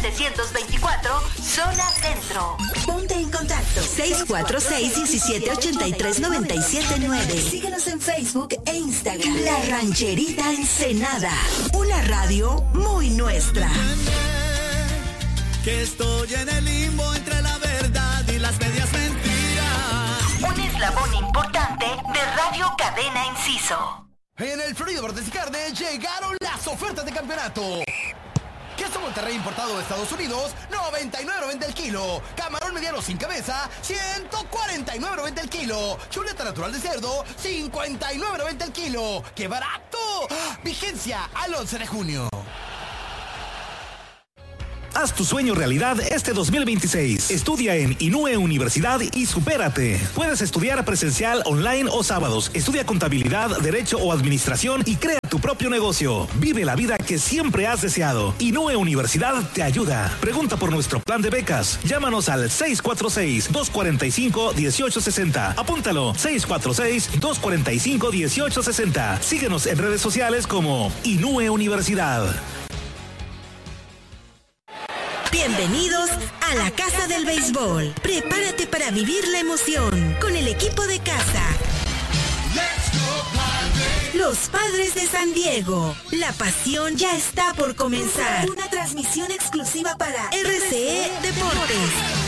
724, zona centro. Ponte en contacto 646-1783-979. Síguenos en Facebook e Instagram. La Rancherita Ensenada, una radio muy nuestra. Que estoy en el limbo entre la verdad y las medias mentiras. Un eslabón importante de Radio Cadena Inciso. En el Florido Verdes y Carne llegaron las ofertas de campeonato. Queso Monterrey importado de Estados Unidos, 99.90 el kilo. Camarón mediano sin cabeza, 149.90 el kilo. Chuleta natural de cerdo, 59.90 el kilo. ¡Qué barato! Vigencia al 11 de junio. Haz tu sueño realidad este 2026. Estudia en Inúe Universidad y supérate. Puedes estudiar presencial, online o sábados. Estudia contabilidad, derecho o administración y crea tu propio negocio. Vive la vida que siempre has deseado. Inúe Universidad te ayuda. Pregunta por nuestro plan de becas. Llámanos al 646-245-1860. Apúntalo, 646-245-1860. Síguenos en redes sociales como Inúe Universidad. Bienvenidos a la Casa del Béisbol. Prepárate para vivir la emoción con el equipo de casa. Los Padres de San Diego. La pasión ya está por comenzar. Una transmisión exclusiva para RCE Deportes.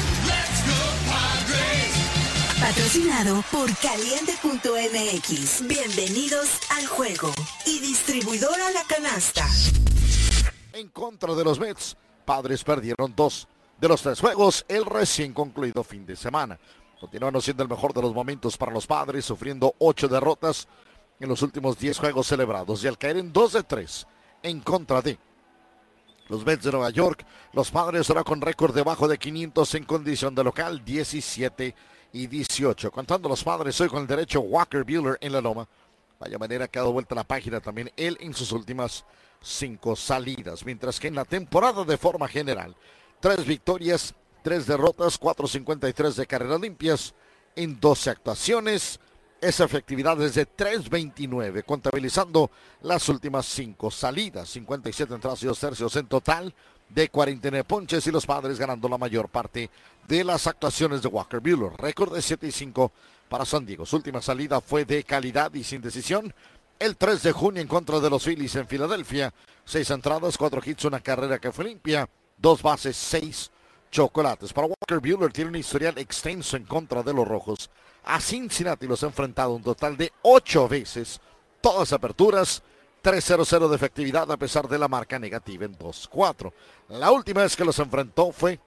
Patrocinado por Caliente.mx. Bienvenidos al juego. Y distribuidora La Canasta. En contra de los Mets, Padres perdieron 2 de los 3 juegos el recién concluido fin de semana. Continuando siendo el mejor de los momentos para los Padres, sufriendo 8 derrotas en los últimos 10 juegos celebrados. Y al caer en 2 de 3 en contra de los Mets de Nueva York, los Padres ahora con récord debajo de 500 en condición de local, 17-18. Contando los Padres hoy con el derecho Walker Buehler en la loma. Vaya manera que ha dado vuelta la página también él en sus últimas 5 salidas, mientras que en la temporada de forma general, 3 victorias, 3 derrotas, 4.53 de carreras limpias en 12 actuaciones. Esa efectividad es de 3.29, contabilizando las últimas 5 salidas, 57 entradas y 2 tercios en total de 49 ponches y los Padres ganando la mayor parte de las actuaciones de Walker Buehler. Récord de 7-5 para San Diego. Su última salida fue de calidad y sin decisión. El 3 de junio en contra de los Phillies en Filadelfia. 6 entradas, 4 hits, una carrera que fue limpia. 2 bases, 6 chocolates. Para Walker Buehler tiene un historial extenso en contra de los Rojos. A Cincinnati los ha enfrentado un total de 8 veces. Todas aperturas. 3.00 de efectividad a pesar de la marca negativa en 2-4. La última vez que los enfrentó fue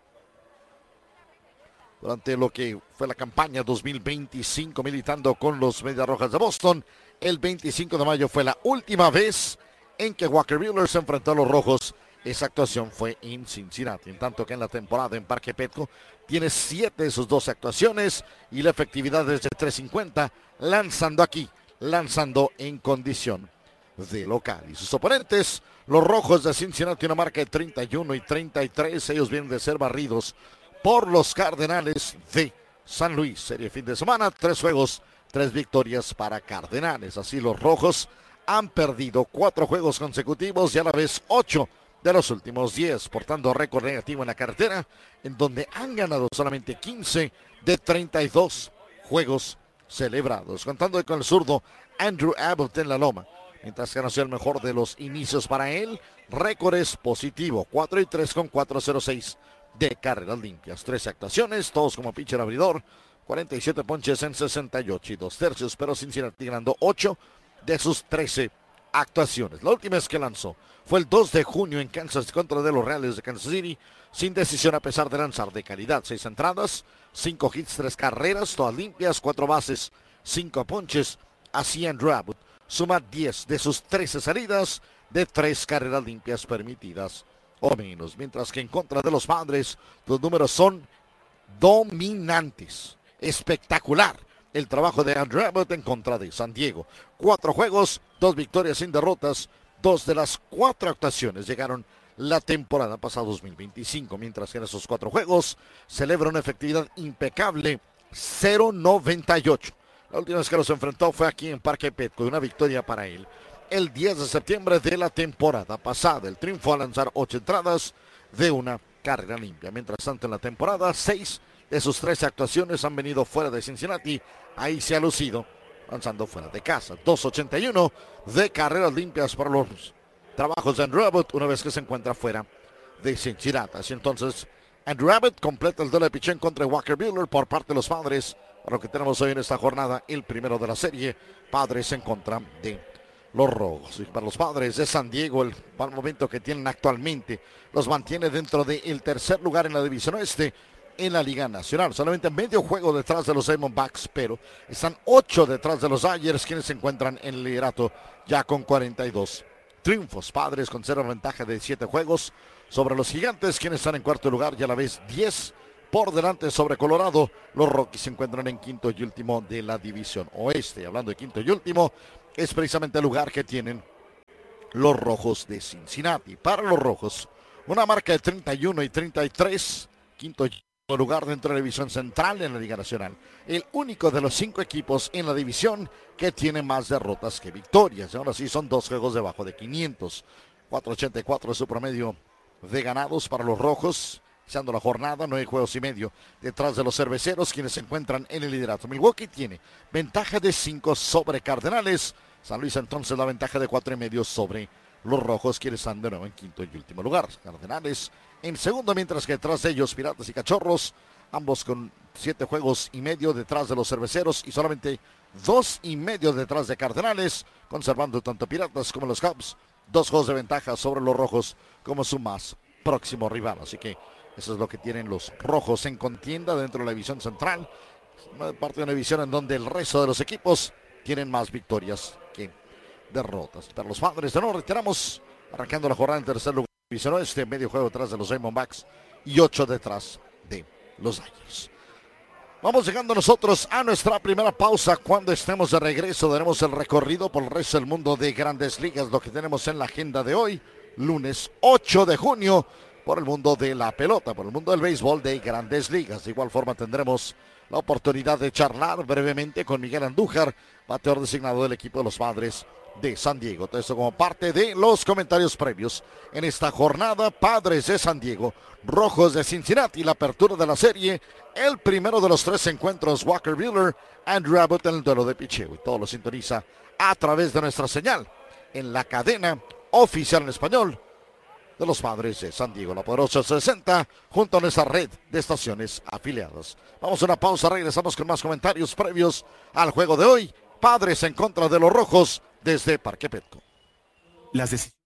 durante lo que fue la campaña 2025 militando con los Medias Rojas de Boston. El 25 de mayo fue la última vez en que Walker Buehler se enfrentó a los Rojos. Esa actuación fue en Cincinnati. En tanto que en la temporada en Parque Petco tiene 7 de sus 12 actuaciones y la efectividad es de 3.50, lanzando aquí, lanzando en condición de local. Y sus oponentes, los Rojos de Cincinnati, una marca de 31 y 33. Ellos vienen de ser barridos por los Cardenales de San Luis. Serie fin de semana, 3 juegos, 3 victorias para Cardenales. Así los Rojos han perdido 4 juegos consecutivos y a la vez 8 de los últimos 10, portando récord negativo en la carretera, en donde han ganado solamente 15 de 32 juegos celebrados. Contando con el zurdo Andrew Abbott en la loma, mientras que no sea el mejor de los inicios para él, récord es positivo, 4-3 con 4.06 de carreras limpias. 13 actuaciones, todos como pitcher abridor, 47 ponches en 68 y 2 tercios, pero Cincinnati ganando 8 de sus 13 actuaciones. La última vez que lanzó fue el 2 de junio en Kansas contra de los Reales de Kansas City, sin decisión a pesar de lanzar de calidad. 6 entradas, 5 hits, 3 carreras, todas limpias, 4 bases, 5 ponches. Así Andrew Abbott suma 10 de sus 13 salidas de 3 carreras limpias permitidas o menos. Mientras que en contra de los Padres, los números son dominantes. Espectacular el trabajo de Andrew Abbott en contra de San Diego. 4 juegos, 2 victorias sin derrotas. 2 de las 4 actuaciones llegaron la temporada pasada 2025, mientras que en esos 4 juegos celebra una efectividad impecable, 0.98. La última vez que los enfrentó fue aquí en Parque Petco, una victoria para él el 10 de septiembre de la temporada pasada. El triunfo al lanzar 8 entradas de una carrera limpia. Mientras tanto, en la temporada, 6 de sus 13 actuaciones han venido fuera de Cincinnati. Ahí se ha lucido, lanzando fuera de casa. 2.81 de carreras limpias para los trabajos de Andrew Abbott una vez que se encuentra fuera de Cincinnati. Así entonces, Andrew Abbott completa el duelo de pichén contra Walker Buehler por parte de los Padres. Para lo que tenemos hoy en esta jornada, el primero de la serie, Padres en contra de los Rojos. Y para los Padres de San Diego, el mal momento que tienen actualmente los mantiene dentro del tercer lugar en la división oeste en la Liga Nacional. Solamente medio juego detrás de los Diamondbacks, pero están 8 detrás de los Dodgers, quienes se encuentran en el liderato ya con 42 triunfos. Padres conservan ventaja de 7 juegos sobre los Gigantes, quienes están en cuarto lugar y a la vez 10 por delante sobre Colorado. Los Rockies se encuentran en quinto y último de la división oeste. Hablando de quinto y último, es precisamente el lugar que tienen los Rojos de Cincinnati. Para los Rojos, una marca de 31 y 33, quinto y lugar dentro de la división central en la Liga Nacional. El único de los 5 equipos en la división que tiene más derrotas que victorias. Ahora sí son 2 juegos debajo de 500. 4.84 es su promedio de ganados para los Rojos. Iniciando la jornada, 9 juegos y medio detrás de los Cerveceros, quienes se encuentran en el liderato. Milwaukee tiene ventaja de 5 sobre Cardenales. San Luis entonces la ventaja de 4.5 sobre los Rojos, quienes están de nuevo en quinto y último lugar. Cardenales en segundo, mientras que detrás de ellos Piratas y Cachorros, ambos con 7 juegos y medio detrás de los Cerveceros y solamente 2.5 detrás de Cardenales, conservando tanto Piratas como los Cubs 2 juegos de ventaja sobre los Rojos como su más próximo rival. Así que eso es lo que tienen los Rojos en contienda dentro de la división central. Parte de una división en donde el resto de los equipos tienen más victorias que derrotas. Para los Padres de nuevo retiramos, arrancando la jornada en tercer lugar. División oeste, medio juego detrás de los Diamondbacks y 8 detrás de los Dodgers. Vamos llegando nosotros a nuestra primera pausa. Cuando estemos de regreso daremos el recorrido por el resto del mundo de Grandes Ligas, lo que tenemos en la agenda de hoy, lunes 8 de junio, por el mundo de la pelota, por el mundo del béisbol de Grandes Ligas. De igual forma tendremos la oportunidad de charlar brevemente con Miguel Andújar, bateador designado del equipo de los Padres de San Diego. Todo esto como parte de los comentarios previos en esta jornada. Padres de San Diego, Rojos de Cincinnati, la apertura de la serie, el primero de los 3 encuentros. Walker Buehler, Andrew Abbott en el duelo de picheo, y todo lo sintoniza a través de nuestra señal en la cadena oficial en español de los Padres de San Diego, la poderosa 60, junto a nuestra red de estaciones afiliadas. Vamos a una pausa, regresamos con más comentarios previos al juego de hoy. Padres en contra de los Rojos desde Parque Petco. Las decisiones